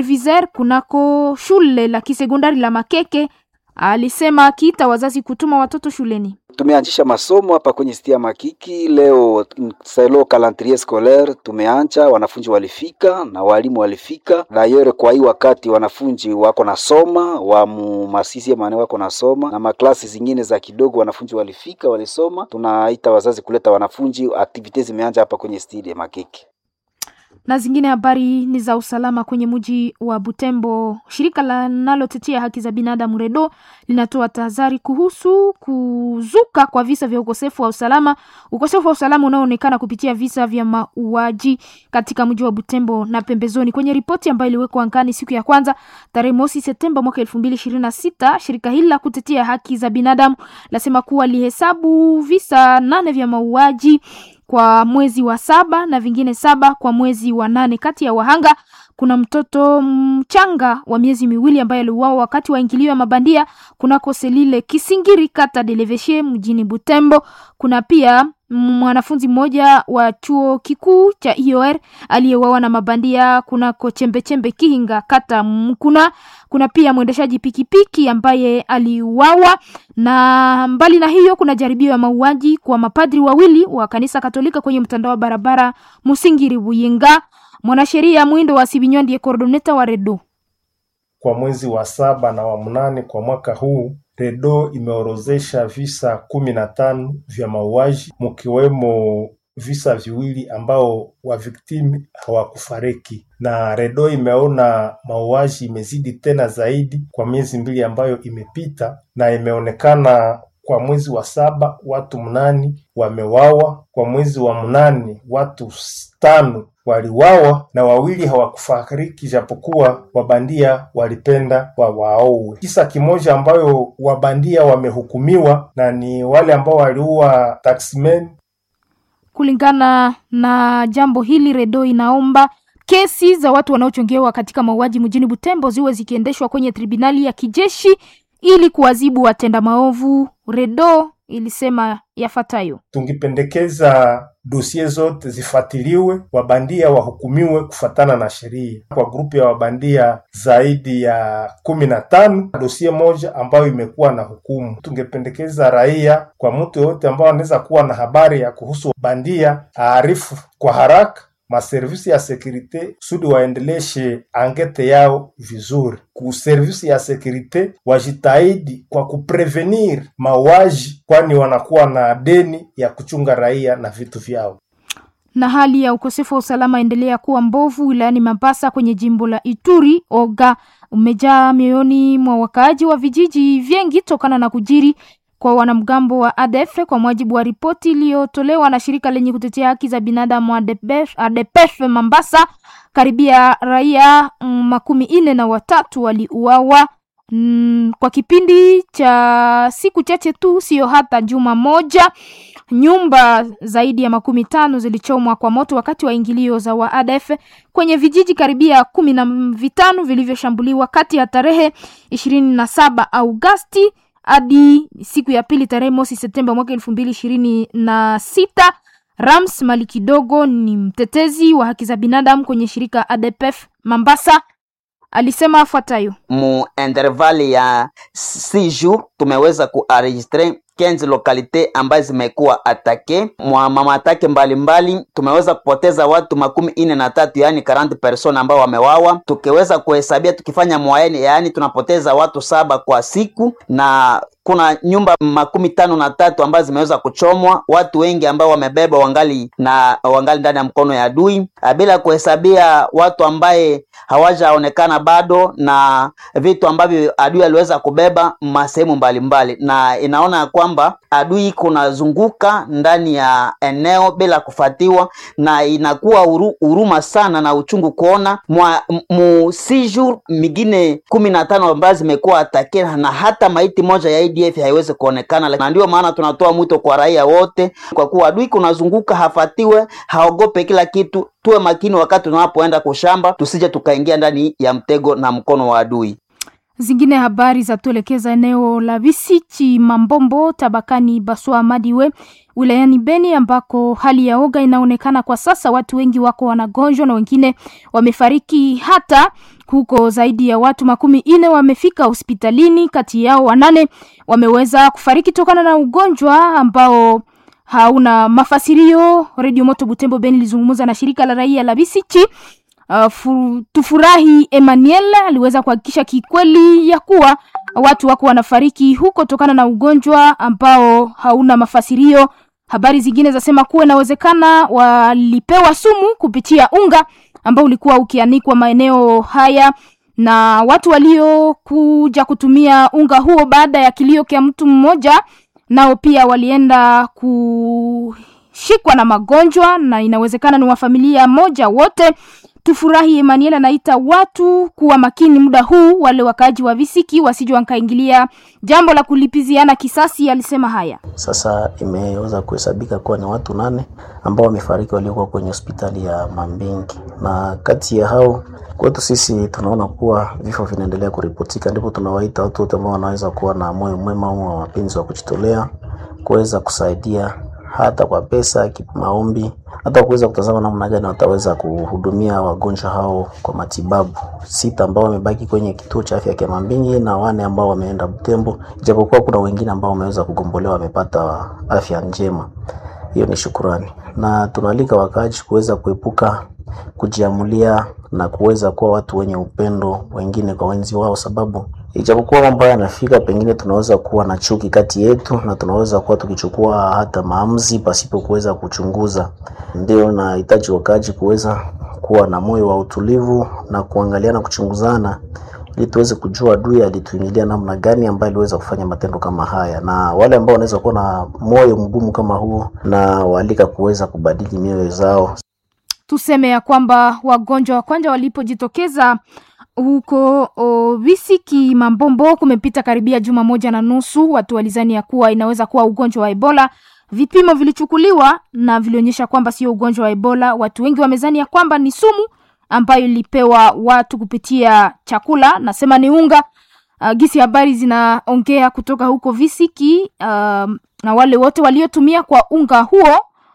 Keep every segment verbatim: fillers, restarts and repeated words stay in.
Vizer kunako shule la kisekondari la Makeke alisema akiita wazazi kutuma watoto shuleni. Tumeanzisha masomo hapa kwenye stia Makiki leo, selo calendrier scolaire tumeanza, wanafunzi walifika na walimu walifika. Na yere kwa hii wakati wanafunzi wako nasoma, wa masisi maana wako nasoma na maklasi zingine za kidogo wanafunzi walifika walisoma. Tunaita wazazi kuleta wanafunzi, activities zimeanza hapa kwenye stia Makiki. Na zingine habari ni za usalama kwenye mji wa Butembo. Shirika linalotetea haki za binadamu Redo linatoa tahadhari kuhusu kuzuka kwa visa vya ukosefu wa usalama. Ukosefu wa usalama unaoonekana kupitia visa vya mauaji katika mji wa Butembo na pembezoni. Kwenye ripoti ambayo iliwekwa angani siku ya kwanza tarehe mosi Septemba mwaka elfu mbili ishirini na sita, shirika hili la kutetea haki za binadamu lasema kuwa lihesabu visa nane vya mauaji kwa mwezi wa saba na vingine saba kwa mwezi wa nane. Kati ya wahanga kuna mtoto mchanga wa miezi miwili ambaye aliuawa wakati wa ingilio ya mabandia kunako selile Kisingiri kata de Leveshe mjini Butembo. Kuna pia mwanafunzi mmoja wa chuo kikuu cha I O R aliyeuawa na mabandia kunako chembe chembe Kihinga kata Mkuna. Kuna pia mwendeshaji pikipiki ambaye aliuawa, na mbali na hiyo kuna jaribio ya mauaji kwa mapadri wawili wa kanisa Katolika kwenye mtandao wa barabara Musingiri Buyinga. Mwanasheria Mwindo wa Sibinyondie coordinator wa Redo. Kwa mwezi wa saba na wa mnane kwa mwaka huu, Redo imeorozesha visa kumi na tano vya mauaji, mkiwemo visa viwili ambao wa victimi hawakufariki. Na Redo imeona mauaji imezidi tena zaidi kwa miezi mbili ambayo imepita, na imeonekana kwa mwezi wa saba watu mnani wamewawa, kwa mwezi wa mnani watu tano waliwawa na wawili hawakufariki japokuwa wabandia walipenda wawaowe. Kisa kimoja ambayo wabandia wamehukumiwa na ni wale ambao waliua taximen. Kulingana na jambo hili, Redo inaomba kesi za watu wanaochongewa katika mauaji mjini Butembo ziwe zikiendeshwa kwenye tribunali ya kijeshi ili kuadhibu watenda maovu. Redo ilisema yafuatayo: tungipendekeza dosie zote zifuatiliwe, wabandia wahukumiwe kufatana na sheria. Kwa grupu ya wabandia zaidi ya kumi na tano, dosie moja ambayo imekuwa na hukumu. Tungependekeza raia, kwa mtu yote ambao anaweza kuwa na habari ya kuhusu bandia, aarifu kwa haraka maservisi ya sekirite kusudi waendeleshe angete yao vizuri. Ku servisi ya sekirite wajitahidi kwa kuprevenir mauaji, kwani wanakuwa na deni ya kuchunga raia na vitu vyao. Na hali ya ukosefu wa usalama endelea kuwa mbovu wilayani Mambasa kwenye jimbo la Ituri. Oga umejaa mioyoni mwa wakaaji wa vijiji vingi tokana na kujiri kwa wanamgambo wa A D F, kwa mujibu wa ripoti iliyotolewa na shirika lenye kutetea haki za binadamu A D P F Mambasa. Karibia raia mm, makumi ine na watatu waliuawa mm, kwa kipindi cha siku chache tu, sio hata juma moja. Nyumba zaidi ya makumi tano zilichomwa kwa moto wakati wa ingilio za wa A D F kwenye vijiji karibia kumi na vitano vilivyoshambuliwa kati ya tarehe ishirini na saba Agosti hadi siku ya pili tarehe mosi Septemba mwaka elfu mbili ishirini na sita. Rams Malikidogo ni mtetezi wa haki za binadamu kwenye shirika A D P F Mambasa alisema afuatayo: mu intervali ya six jours tumeweza kuenregistrer quinze lokalite ambazo zimekuwa atake mwa mama atake mbalimbali. Tumeweza kupoteza watu makumi ine na tatu, yani arobaini persona ambao wamewawa. Tukiweza kuhesabia tukifanya mwaene, yani tunapoteza watu saba kwa siku, na kuna nyumba makumi tano na tatu ambazo zimeweza kuchomwa. Watu wengi ambao wamebeba wangali na wangali ndani ya mkono ya adui, bila kuhesabia watu ambaye hawajaonekana bado na vitu ambavyo adui aliweza kubeba masehemu mbalimbali. Na inaona kwamba adui kunazunguka ndani ya eneo bila kufatiwa, na inakuwa uru, uruma sana na uchungu kuona mwa mu sijur mingine kumi na tano ambazo zimekuwa atake na hata maiti moja ya A D F haiwezi kuonekana. Na ndio maana tunatoa mwito kwa raia wote, kwa kuwa adui kunazunguka, hafatiwe, haogope kila kitu. Tuwe makini wakati tunapoenda kushamba, tusije tukaingia ndani ya mtego na mkono wa adui. Zingine habari za tuelekeza eneo la Bisichi Mambombo tabakani Baswa Madiwe wilayani Beni ambako hali ya oga inaonekana kwa sasa. Watu wengi wako wanagonjwa na wengine wamefariki, hata huko zaidi ya watu makumi ine wamefika hospitalini, kati yao wanane wameweza kufariki tokana na ugonjwa ambao hauna mafasirio. Radio Moto Butembo Beni lizungumza na shirika la raia la Bisichi. Uh, fu, tufurahi Emmanuel aliweza kuhakikisha kikweli ya kuwa watu wako wanafariki huko tokana na ugonjwa ambao hauna mafasirio. Habari zingine zasema kuwa inawezekana walipewa sumu kupitia unga ambao ulikuwa ukianikwa maeneo haya, na watu walio kuja kutumia unga huo baada ya kilio kia mtu mmoja nao pia walienda kushikwa na magonjwa, na inawezekana ni wa familia moja wote. Tufurahi Emmanuel anaita watu kuwa makini muda huu, wale wakaji wa Visiki wasije wakaingilia jambo la kulipiziana kisasi. Alisema haya. Sasa imeweza kuhesabika kuwa ni watu nane ambao wamefariki waliokuwa kwenye hospitali ya Mambingi, na kati ya hao kwetu sisi tunaona kuwa vifo vinaendelea kuripotika. Ndipo tunawaita watu wote ambao wanaweza kuwa na moyo mwema au mapenzi wa kujitolea kuweza kusaidia hata kwa pesa, kimaombi, hata kuweza kutazama namna gani wataweza kuhudumia wagonjwa hao kwa matibabu. Sita ambao wamebaki kwenye kituo cha afya cha Mambingi na wane ambao wameenda Butembo, japokuwa kuna wengine ambao wameweza kugombolewa wamepata afya njema. Hiyo ni shukrani, na tunalika wakaji kuweza kuepuka kujiamulia na kuweza kuwa watu wenye upendo wengine kwa wenzi wao, sababu ijapokuwa mambo yanafika pengine tunaweza kuwa na chuki kati yetu na tunaweza kuwa tukichukua hata maamuzi pasipo kuweza kuchunguza. Ndio na hitaji wakaji kuweza kuwa na moyo wa utulivu na kuangaliana, kuchunguzana, ili tuweze kujua adui alituingilia namna gani ambaye aliweza kufanya matendo kama haya, na wale ambao wanaweza kuwa na moyo mgumu kama huo na walika kuweza kubadili mioyo zao. Tuseme ya kwamba wagonjwa wa kwanza walipojitokeza huko Visiki Mambombo kumepita karibia juma moja na nusu. Watu walizani ya kuwa inaweza kuwa ugonjwa wa Ebola. Vipimo vilichukuliwa na vilionyesha kwamba sio ugonjwa wa Ebola. Watu wengi wamezani ya kwamba ni sumu ambayo ilipewa watu kupitia chakula, nasema ni unga. Uh, gisi habari zinaongea kutoka huko Visiki, uh, na wale wote waliotumia kwa unga huo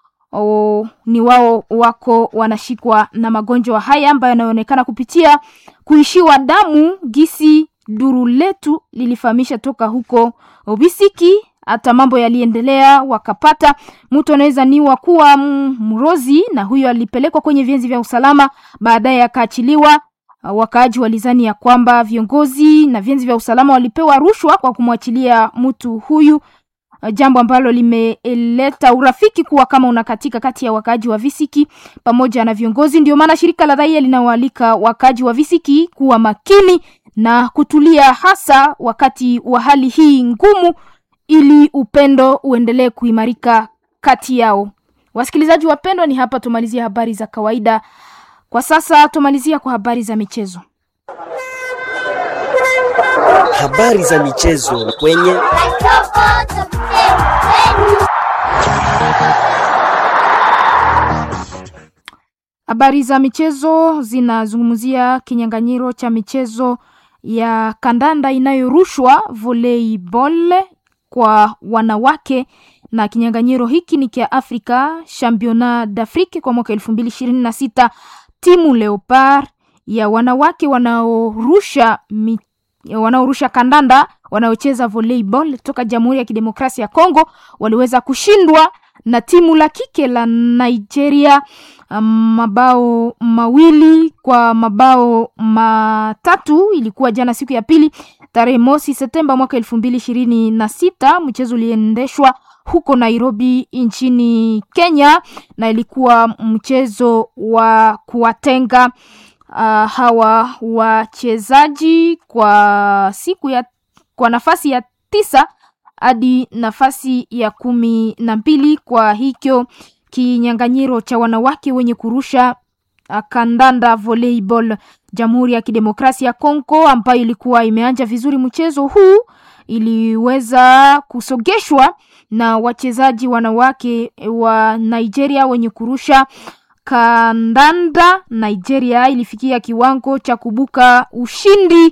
O, ni wao wako wanashikwa na magonjwa haya ambayo yanaonekana kupitia kuishiwa damu. Gisi duru letu lilifahamisha toka huko Visiki. Hata mambo yaliendelea, wakapata mtu anaweza niwa kuwa mrozi, na huyo alipelekwa kwenye vienzi vya usalama, baadaye akaachiliwa. Wakaaji walizani ya kwamba viongozi na vienzi vya usalama walipewa rushwa kwa kumwachilia mtu huyu, jambo ambalo limeleta urafiki kuwa kama unakatika kati ya wakaaji wa Visiki pamoja na viongozi. Ndio maana shirika la raia linawaalika wakaaji wa Visiki kuwa makini na kutulia, hasa wakati wa hali hii ngumu, ili upendo uendelee kuimarika kati yao. Wasikilizaji wapendwa, ni hapa tumalizia habari za kawaida. Kwa sasa tumalizia kwa habari za michezo. Habari za michezo kwenye Habari za michezo zinazungumzia kinyang'anyiro cha michezo ya kandanda inayorushwa volleyball kwa wanawake, na kinyang'anyiro hiki ni kia Afrika Championnat d'Afrique kwa mwaka elfu mbili ishirini na sita. Timu Leopard ya wanawake wanaorusha mi, wanaorusha kandanda wanaocheza volleyball kutoka Jamhuri ya Kidemokrasia ya Kongo waliweza kushindwa na timu la kike la Nigeria um, mabao mawili kwa mabao matatu. Ilikuwa jana siku ya pili tarehe mosi Septemba mwaka elfu mbili ishirini na sita. Mchezo uliendeshwa huko Nairobi nchini Kenya, na ilikuwa mchezo wa kuwatenga uh, hawa wachezaji kwa siku ya kwa nafasi ya tisa hadi nafasi ya kumi na mbili. Kwa hicho kinyang'anyiro cha wanawake wenye kurusha uh, kandanda volleyball, Jamhuri ya Kidemokrasia ya Kongo ambayo ilikuwa imeanza vizuri mchezo huu iliweza kusogeshwa na wachezaji wanawake wa Nigeria wenye kurusha kandanda. Nigeria ilifikia kiwango cha kubuka ushindi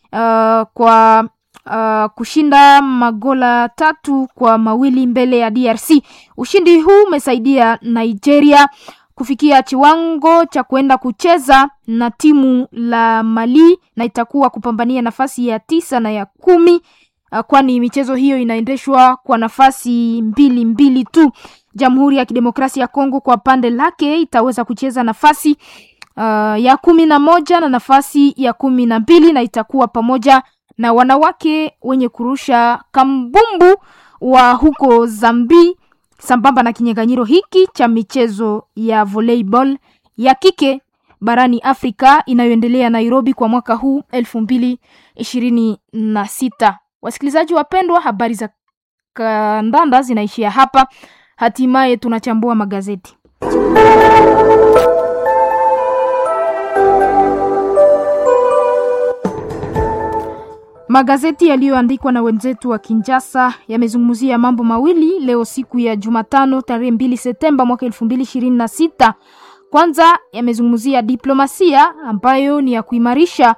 uh, kwa uh, kushinda magola tatu kwa mawili mbele ya D R C. Ushindi huu umesaidia Nigeria kufikia kiwango cha kwenda kucheza na timu la Mali na itakuwa kupambania nafasi ya tisa na ya kumi, uh, kwani michezo hiyo inaendeshwa kwa nafasi mbili mbili tu. Jamhuri ya Kidemokrasia ya Kongo kwa pande lake itaweza kucheza nafasi uh, ya kumi na moja na nafasi ya kumi na mbili na itakuwa pamoja na wanawake wenye kurusha kambumbu wa huko Zambi, sambamba na kinyang'anyiro hiki cha michezo ya volleyball ya kike barani Afrika inayoendelea Nairobi kwa mwaka huu elfu mbili ishirini na sita. Wasikilizaji wapendwa, habari za kandanda zinaishia hapa. Hatimaye tunachambua magazeti. Magazeti yaliyoandikwa na wenzetu wa Kinshasa yamezungumzia mambo mawili leo siku ya Jumatano tarehe mbili Septemba mwaka elfu mbili ishirini na sita. Kwanza yamezungumzia diplomasia ambayo ni ya kuimarisha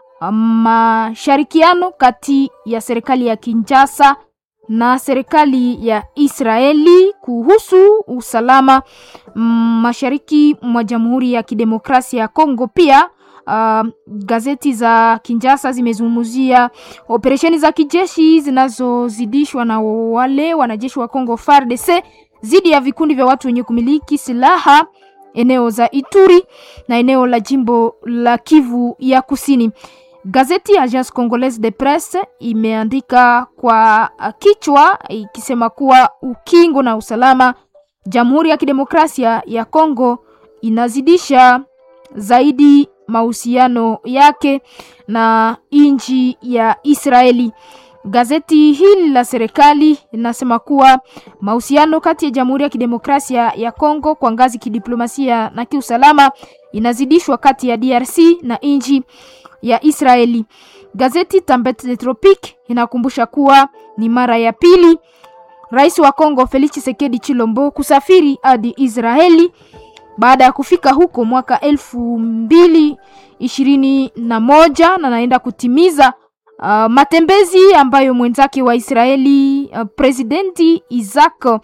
mashirikiano kati ya serikali ya Kinshasa na serikali ya Israeli kuhusu usalama mashariki mwa Jamhuri ya Kidemokrasia ya Kongo. Pia Uh, gazeti za Kinshasa zimezungumzia operesheni za kijeshi zinazozidishwa na wale wanajeshi wa Kongo F A R D C zidi ya vikundi vya watu wenye kumiliki silaha eneo za Ituri na eneo la jimbo la Kivu ya Kusini. Gazeti Agence Congolaise de Presse imeandika kwa kichwa ikisema kuwa ukingo na usalama Jamhuri ya Kidemokrasia ya Kongo inazidisha zaidi mahusiano yake na nchi ya Israeli. Gazeti hili la serikali linasema kuwa mahusiano kati ya Jamhuri ya Kidemokrasia ya Kongo kwa ngazi kidiplomasia na kiusalama inazidishwa kati ya D R C na nchi ya Israeli. Gazeti Tambet de Tropique inakumbusha kuwa ni mara ya pili Rais wa Kongo Felix Tshisekedi Chilombo kusafiri hadi Israeli baada ya kufika huko mwaka elfu mbili ishirini na moja na naenda kutimiza uh, matembezi ambayo mwenzake wa Israeli uh, Presidenti Isaac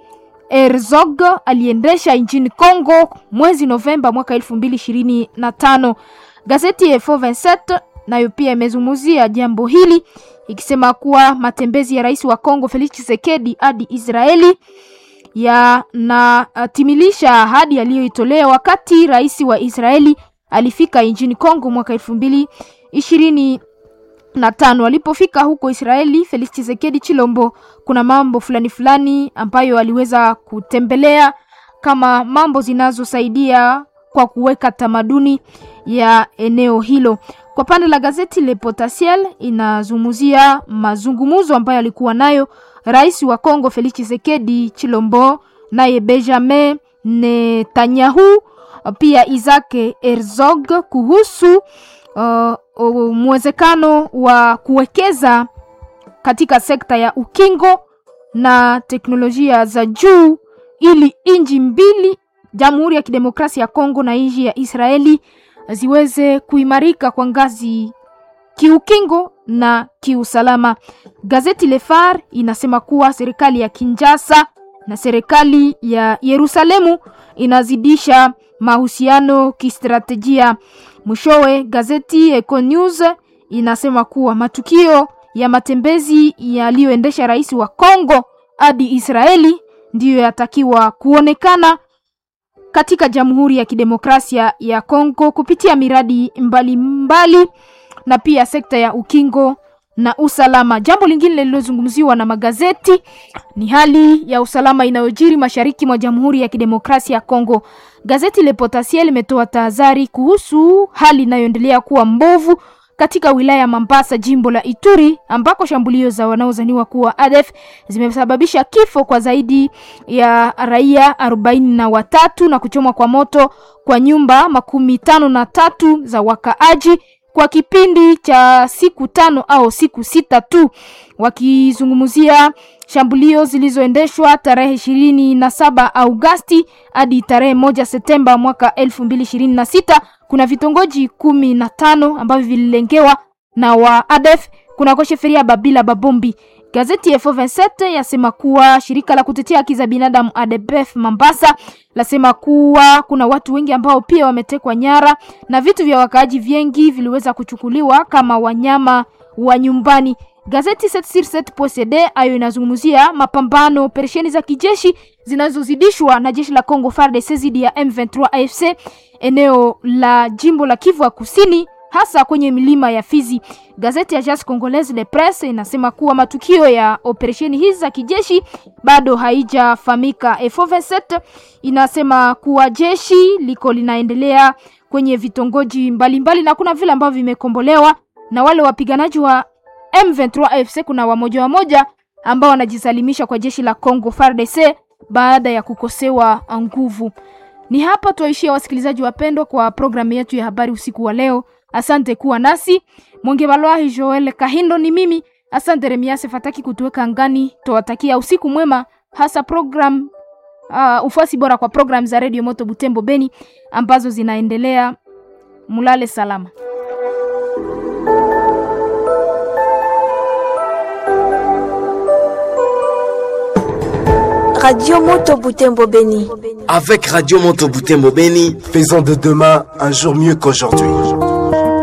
Herzog aliendesha nchini Kongo mwezi Novemba mwaka elfu mbili ishirini na tano. Gazeti Info ishirini na saba nayo pia imezungumzia jambo hili ikisema kuwa matembezi ya Rais wa Kongo Felix Tshisekedi hadi Israeli ya na uh, timilisha ahadi aliyoitolea wakati rais wa Israeli alifika nchini Kongo mwaka elfu mbili ishirini na tano. Alipofika huko Israeli, Felix Tshisekedi Chilombo kuna mambo fulani fulani ambayo aliweza kutembelea kama mambo zinazosaidia kwa kuweka tamaduni ya eneo hilo. Kwa pande la gazeti Le Potentiel inazungumzia mazungumzo ambayo alikuwa nayo Rais wa Kongo Felix Tshisekedi Chilombo naye Benjamin Netanyahu pia Isaac Herzog kuhusu uh, mwezekano wa kuwekeza katika sekta ya ukingo na teknolojia za juu ili nchi mbili, Jamhuri ya Kidemokrasia ya Kongo na nchi ya Israeli, ziweze kuimarika kwa ngazi kiukingo na kiusalama. Gazeti Le Phare inasema kuwa serikali ya Kinshasa na serikali ya Yerusalemu inazidisha mahusiano kistrategia. Mwishowe gazeti Eco News inasema kuwa matukio ya matembezi yaliyoendesha rais wa Kongo hadi Israeli ndiyo yatakiwa kuonekana katika Jamhuri ya Kidemokrasia ya Kongo kupitia miradi mbalimbali mbali, na pia sekta ya ukingo na usalama. Jambo lingine lililozungumziwa na magazeti ni hali ya usalama inayojiri mashariki mwa Jamhuri ya Kidemokrasia ya Kongo. Gazeti Le Potentiel limetoa tahadhari kuhusu hali inayoendelea kuwa mbovu katika wilaya ya Mambasa, jimbo la Ituri, ambako shambulio za wanaozaniwa kuwa A D F zimesababisha kifo kwa zaidi ya raia arobaini na watatu na kuchomwa kwa moto kwa nyumba makumi tano na tatu za wakaaji kwa kipindi cha siku tano au siku sita tu. Wakizungumzia shambulio zilizoendeshwa tarehe ishirini na saba Agosti hadi tarehe moja Septemba mwaka elfu mbili ishirini na sita, kuna vitongoji kumi na tano ambavyo vililengewa na wa A D F kunako sheferia Babila Babombi. Gazeti F vingt sept yasema kuwa shirika la kutetea haki za binadamu A D B F Mambasa lasema kuwa kuna watu wengi ambao pia wametekwa nyara na vitu vya wakaaji vingi viliweza kuchukuliwa kama wanyama wa nyumbani. Gazeti sept sur sept point C D ayo inazungumzia mapambano operesheni za kijeshi zinazozidishwa na jeshi la Kongo F A R D C dhidi ya M vingt trois A F C eneo la jimbo la Kivu ya Kusini, hasa kwenye milima ya Fizi. Gazeti ya Agence Congolaise de Presse inasema kuwa matukio ya operesheni hizi za kijeshi bado haijafamika. F vingt sept inasema kuwa jeshi liko linaendelea kwenye vitongoji mbalimbali mbali, na kuna vile ambavyo vimekombolewa na wale wapiganaji wa M vingt trois A F C. Kuna wamoja wamoja ambao wanajisalimisha kwa jeshi la Kongo F A R D C baada ya kukosewa nguvu. Ni hapa tuishia, wasikilizaji wapendwa, kwa programu yetu ya habari usiku wa leo. Asante kuwa nasi. Mwenge Balwahi Joel Kahindo ni mimi. Asante Remiase Fataki kutuweka angani. Tuwatakia usiku mwema, hasa program uh, ufuasi bora kwa program za Radio Moto Butembo Beni ambazo zinaendelea. Mulale salama. Radio Moto Butembo Beni. Avec Radio Moto Butembo Beni, faisons de demain un jour mieux qu'aujourd'hui.